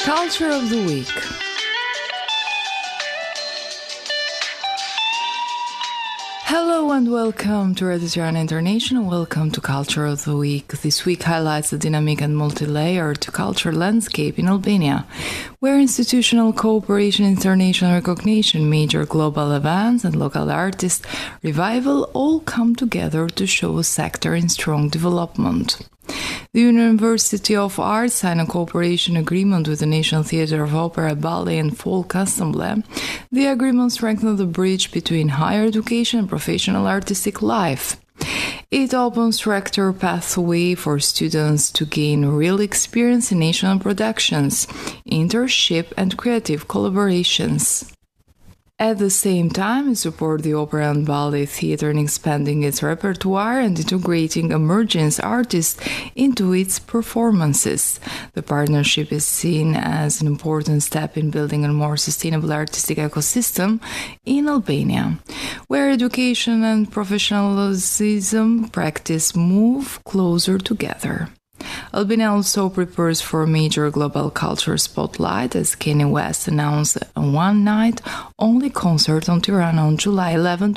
Culture of the Week. Hello and welcome to Radio Tirana International. Welcome to Culture of the Week. This week highlights the dynamic and multi-layered culture landscape in Albania, where institutional cooperation, international recognition, major global events and local artist revival all come together to show a sector in strong development. The University of Arts signed a cooperation agreement with the National Theatre of Opera, Ballet and Folk Ensemble. The agreement strengthens the bridge between higher education and professional artistic life. It opens rector pathway for students to gain real experience in national productions, internship and creative collaborations. At the same time, it supports the opera and ballet theatre in expanding its repertoire and integrating emerging artists into its performances. The partnership is seen as an important step in building a more sustainable artistic ecosystem in Albania, where education and professionalism practice move closer together. Albania also prepares for a major global culture spotlight as Kanye West announced a one-night-only concert on Tirana on July 11,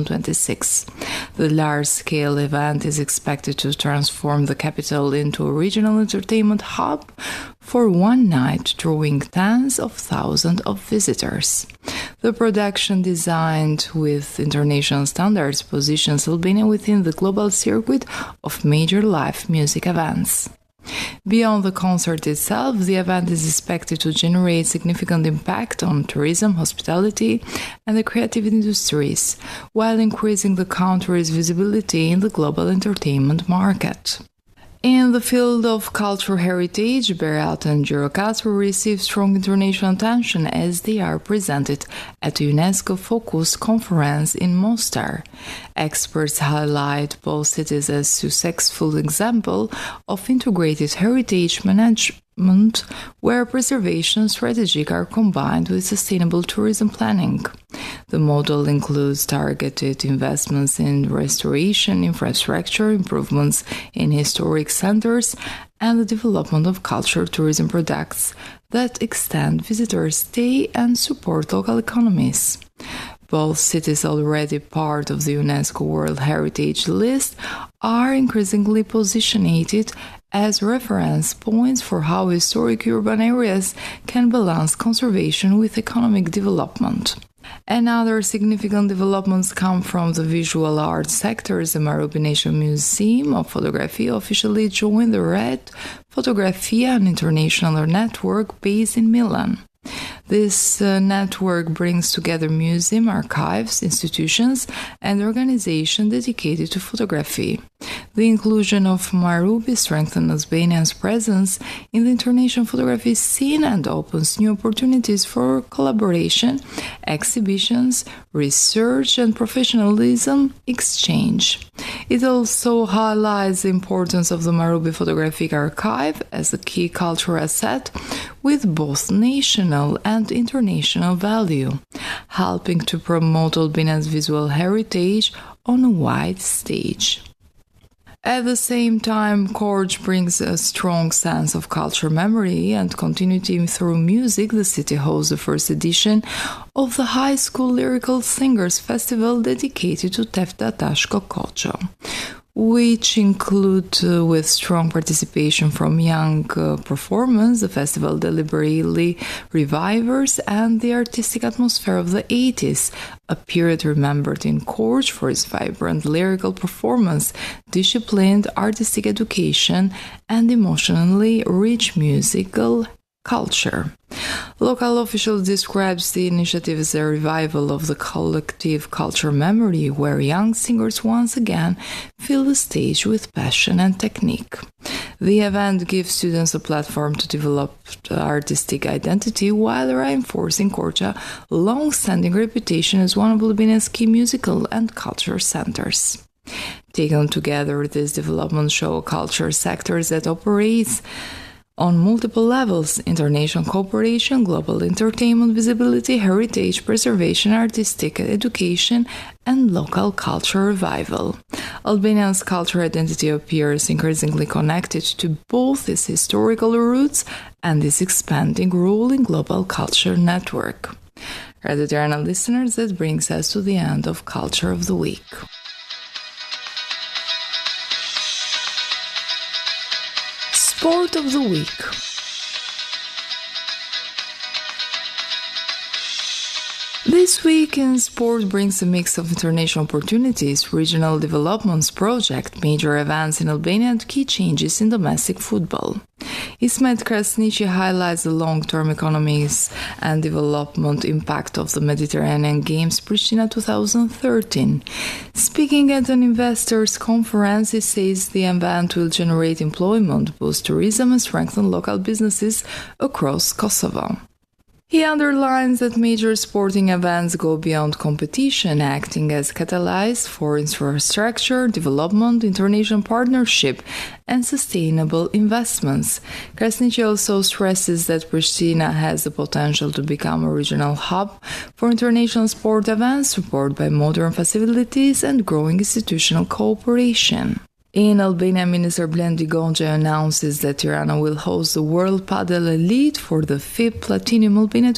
2026. The large-scale event is expected to transform the capital into a regional entertainment hub for one night, drawing tens of thousands of visitors. The production, designed with international standards, positions Albania within the global circuit of major live music events. Beyond the concert itself, the event is expected to generate significant impact on tourism, hospitality, and the creative industries, while increasing the country's visibility in the global entertainment market. In the field of cultural heritage, Berat and Gjirokastër will receive strong international attention as they are presented at the UNESCO Focus Conference in Mostar. Experts highlight both cities as successful example of integrated heritage management where preservation strategies are combined with sustainable tourism planning. The model includes targeted investments in restoration, infrastructure improvements in historic centers, and the development of cultural tourism products that extend visitor stay and support local economies. Both cities, already part of the UNESCO World Heritage List, are increasingly positioned as reference points for how historic urban areas can balance conservation with economic development. Another significant developments come from the visual arts sector. The Marubi National Museum of Photography officially joined the Red Fotografia, an international network based in Milan. This network brings together museum, archives, institutions, and organizations dedicated to photography. The inclusion of Marubi strengthens Albania's presence in the international photography scene and opens new opportunities for collaboration, exhibitions, research, and professionalism exchange. It also highlights the importance of the Marubi Photographic Archive as a key cultural asset with both national and international value, helping to promote Albania's visual heritage on a wide stage. At the same time, Korç brings a strong sense of cultural memory and continuity through music. The city hosts the first edition of the High School Lyrical Singers Festival dedicated to Tefta Tashko Kocho, which include with strong participation from young performers. The festival deliberately revives and the artistic atmosphere of the 80s, a period remembered in Korç for its vibrant lyrical performance, disciplined artistic education, and emotionally rich musical culture. Local officials describes the initiative as a revival of the collective cultural memory, where young singers once again fill the stage with passion and technique. The event gives students a platform to develop artistic identity while reinforcing Korç's long-standing reputation as one of Albania's key musical and cultural centers. Taken together, these developments show a culture sector that operates on multiple levels: international cooperation, global entertainment visibility, heritage preservation, artistic education, and local culture revival. Albania's cultural identity appears increasingly connected to both its historical roots and its expanding role in global culture network. Radio Tirana listeners, that brings us to the end of Culture of the Week. Sport of the Week. This week in sport brings a mix of international opportunities, regional developments project, major events in Albania, and key changes in domestic football. Ismet Krasniqi highlights the long-term economics and development impact of the Mediterranean Games Pristina 2013. Speaking at an investors' conference, he says the event will generate employment, boost tourism, and strengthen local businesses across Kosovo. He underlines that major sporting events go beyond competition, acting as catalysts for infrastructure development, international partnership, and sustainable investments. Krasniqi also stresses that Pristina has the potential to become a regional hub for international sport events, supported by modern facilities and growing institutional cooperation. In Albania, Minister Blendi Gonxha announces that Tirana will host the World Padel Elite for the FIP Platinum Albania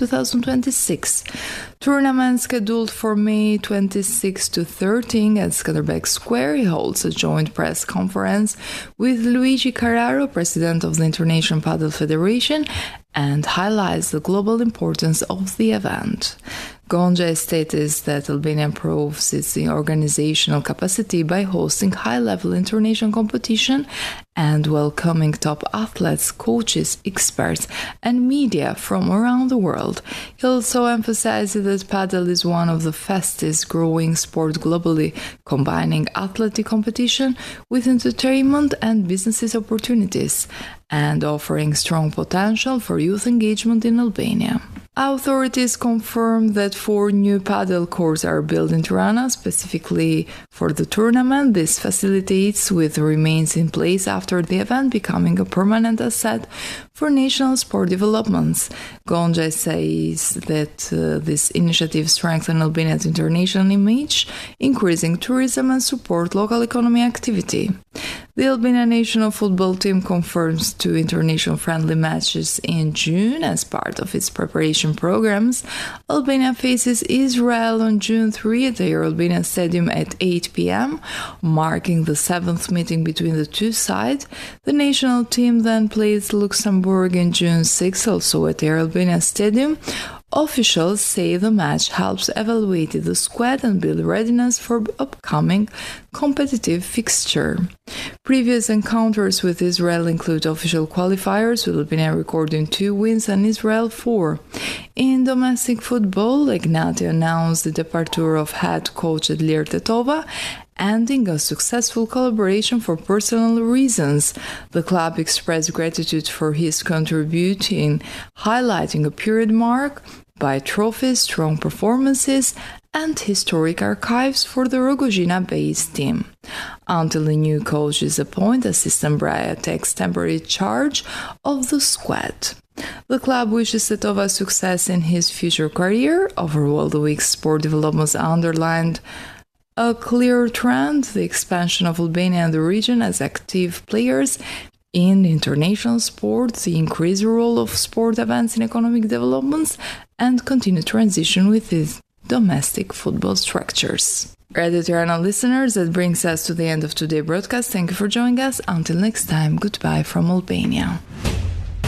2026. Tournament scheduled for May 26 to 13 at Skanderbeg Square. He holds a joint press conference with Luigi Carraro, president of the International Padel Federation, and highlights the global importance of the event. Gonxha stated that Albania proves its organizational capacity by hosting high-level international competition and welcoming top athletes, coaches, experts, and media from around the world. He also emphasized that padel is one of the fastest-growing sports globally, combining athletic competition with entertainment and business opportunities, and offering strong potential for youth engagement in Albania. Authorities confirmed that 4 new padel courts are built in Tirana, specifically for the tournament. This facilitates with remains in place after the event, becoming a permanent asset for national sport developments. Gonxha says that this initiative strengthens Albania's international image, increasing tourism and support local economy activity. The Albania national football team confirms 2 international friendly matches in June as part of its preparation programs. Albania faces Israel on June 3 at the Air Albania Stadium at 8 p.m., marking the 7th meeting between the two sides. The national team then plays Luxembourg on June 6, also at Air Albania Stadium. Officials say the match helps evaluate the squad and build readiness for upcoming competitive fixture. Previous encounters with Israel include official qualifiers, with Albania recording 2 wins and Israel 4. In domestic football, Ignati announced the departure of head coach Edlir Tetova, ending a successful collaboration for personal reasons. The club expressed gratitude for his contribution, highlighting a period mark by trophies, strong performances, and historic archives for the Rogozina-based team. Until the new coach is appointed, assistant Braja takes temporary charge of the squad. The club wishes Tetova success in his future career. Overall, the week's sport developments underlined a clear trend: the expansion of Albania and the region as active players in international sport, the increased role of sport events in economic developments, and continued transition with its domestic football structures. Radio Tirana listeners, that brings us to the end of today's broadcast. Thank you for joining us. Until next time, goodbye from Albania.